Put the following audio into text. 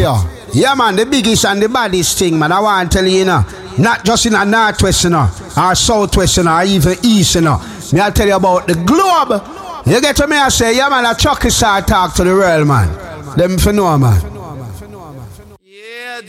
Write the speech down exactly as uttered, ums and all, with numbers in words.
Radio. Yeah, man, the biggest and the baddest thing, man. I want to tell you, you know, not just in a northwest, you know, or southwest, you know, or even east, you know. Me I tell you about the globe. You get to me, I say, yeah, man, a Chucky Star talk to the world, man. Them for know, man.